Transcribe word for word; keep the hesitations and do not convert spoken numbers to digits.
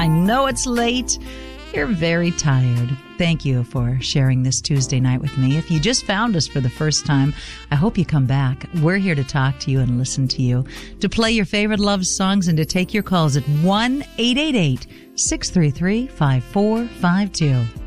I know it's late. You're very tired. Thank you for sharing this Tuesday night with me. If you just found us for the first time, I hope you come back. We're here to talk to you and listen to you, to play your favorite love songs, and to take your calls at one eight eight eight, six three three, five four five two.